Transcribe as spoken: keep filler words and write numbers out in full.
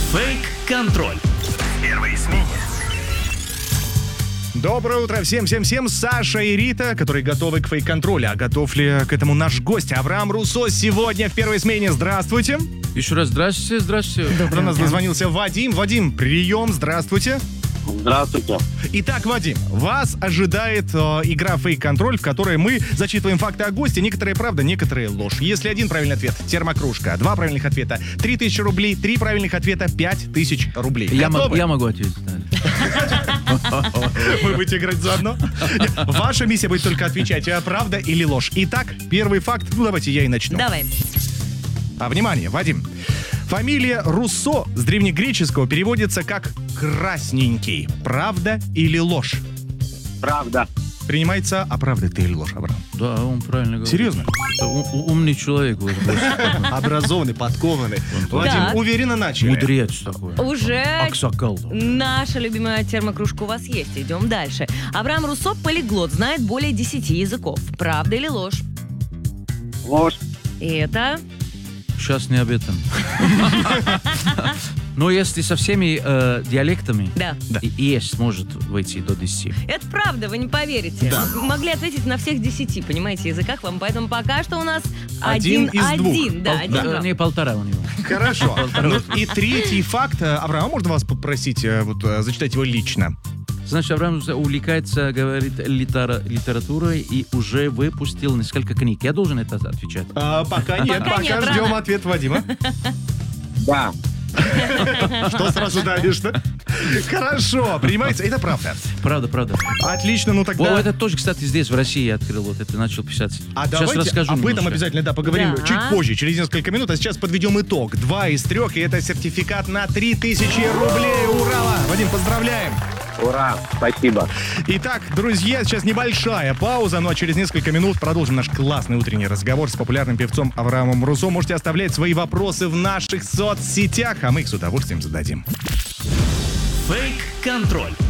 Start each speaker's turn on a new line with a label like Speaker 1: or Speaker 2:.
Speaker 1: Фейк-контроль. В первой смене.
Speaker 2: Доброе утро всем-всем-всем, Саша и Рита, которые готовы к фейк-контролю. А готов ли к этому наш гость Авраам Руссо сегодня в первой смене? Здравствуйте.
Speaker 3: Еще раз здравствуйте, здравствуйте.
Speaker 2: До нас дозвонился Вадим. Вадим, прием, здравствуйте.
Speaker 4: Здравствуйте.
Speaker 2: Итак, Вадим, вас ожидает э, игра «Фейк-контроль», в которой мы зачитываем факты о госте, некоторые правда, некоторые ложь. Если один правильный ответ — термокружка, два правильных ответа — три тысячи рублей, три правильных ответа — пять тысяч рублей.
Speaker 3: Я,
Speaker 2: Готовы?
Speaker 3: м- я могу ответить.
Speaker 2: Вы будете играть заодно? Нет, ваша миссия будет только отвечать, а правда или ложь. Итак, первый факт, ну давайте я и начну.
Speaker 5: Давай.
Speaker 2: А, внимание, Вадим. Фамилия Руссо с древнегреческого переводится как «красненький». Правда или ложь?
Speaker 4: Правда.
Speaker 2: Принимается, а правда это или ложь, Авраам?
Speaker 3: Да, он правильно говорит.
Speaker 2: Серьезно?
Speaker 3: Это у- у- умный человек. вот, вот.
Speaker 2: Образованный, подкованный. Вадим,
Speaker 5: Так.
Speaker 2: уверенно начали.
Speaker 3: Мудрец такой.
Speaker 5: Уже
Speaker 3: Аксакал.
Speaker 5: наша любимая термокружка у вас есть. Идем дальше. Авраам Руссо полиглот, знает более десяти языков. Правда или ложь?
Speaker 4: Ложь.
Speaker 5: И это...
Speaker 3: Сейчас не об этом. Но если со всеми э, диалектами
Speaker 5: Да.
Speaker 2: Да.
Speaker 3: и есть, может выйти до десяти.
Speaker 5: Это правда, вы не поверите. Вы могли ответить на всех десяти, понимаете, языках вам. Поэтому пока что у нас
Speaker 2: Один
Speaker 5: один,
Speaker 2: из двух.
Speaker 5: один. Да,
Speaker 3: Пол-
Speaker 5: один
Speaker 3: да,
Speaker 5: прав.
Speaker 3: не полтора у него.
Speaker 2: Хорошо. Ну, и третий факт. Авраам, можно вас попросить э, вот, э, зачитать его лично?
Speaker 3: Значит, Авраам увлекается, говорит, литера- литературой и уже выпустил несколько книг. Я должен это отвечать?
Speaker 2: А, пока нет,
Speaker 5: Пока
Speaker 2: пока,
Speaker 5: нет,
Speaker 2: ждем
Speaker 5: рано.
Speaker 2: ответ Вадима.
Speaker 4: Да.
Speaker 2: Что сразу давишь-то? Хорошо, принимается. Это правда.
Speaker 3: Правда, правда.
Speaker 2: Отлично, ну тогда...
Speaker 3: О, это тоже, кстати, здесь, в России я открыл, вот это начал писать.
Speaker 2: А
Speaker 3: Сейчас
Speaker 2: давайте
Speaker 3: расскажу
Speaker 2: об этом
Speaker 3: немножко.
Speaker 2: обязательно, да, поговорим
Speaker 5: Да.
Speaker 2: чуть позже, через несколько минут. А сейчас подведем итог. Два из трех, и это сертификат на три тысячи рублей. Ура! Вадим, поздравляем!
Speaker 4: Ура. Спасибо.
Speaker 2: Итак, друзья, сейчас небольшая пауза, ну а через несколько минут продолжим наш классный утренний разговор с популярным певцом Авраамом Руссо. Можете оставлять свои вопросы в наших соцсетях, а мы их с удовольствием зададим.
Speaker 1: Фейк-контроль.